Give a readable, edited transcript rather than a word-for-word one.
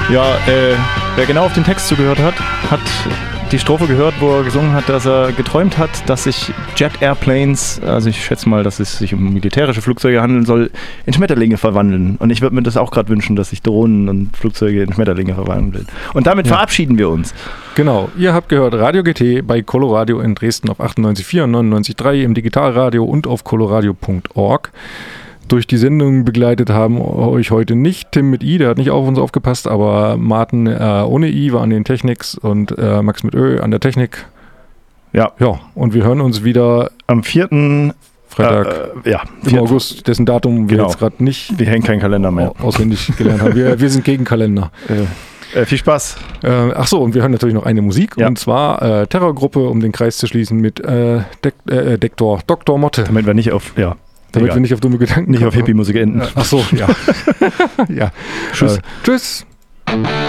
Ja, wer genau auf den Text zugehört hat, hat die Strophe gehört, wo er gesungen hat, dass er geträumt hat, dass sich Jet Airplanes, also ich schätze mal, dass es sich um militärische Flugzeuge handeln soll, in Schmetterlinge verwandeln. Und ich würde mir das auch gerade wünschen, dass sich Drohnen und Flugzeuge in Schmetterlinge verwandeln. Und damit verabschieden wir uns. Genau, ihr habt gehört Radio GT bei Coloradio in Dresden auf 98,4 und 99,3 im Digitalradio und auf coloradio.org. Durch die Sendung begleitet haben euch heute nicht Tim mit I, der hat nicht auf uns aufgepasst, aber Martin ohne I war an den Techniks und Max mit Ö an der Technik. Ja, und wir hören uns wieder am 4. Freitag im August, dessen Datum wir jetzt gerade nicht. Wir hängen keinen Kalender mehr. Auswendig gelernt haben. Wir sind gegen Kalender. Viel Spaß. Und wir hören natürlich noch eine Musik, und zwar Terrorgruppe, um den Kreis zu schließen, mit Dr. Motte. Damit wir nicht auf... Damit wir nicht auf dumme Gedanken nicht auf Hippie-Musik enden. Ach so, ja. Ja. Tschüss. Tschüss.